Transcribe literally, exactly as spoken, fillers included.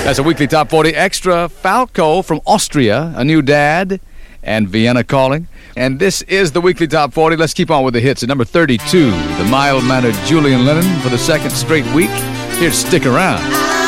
That's a weekly Top forty extra. Falco from Austria, a new dad, and Vienna Calling. And this is the weekly Top forty. Let's keep on with the hits. At number thirty-two, the mild-mannered Julian Lennon for the second straight week. Here's Stick Around.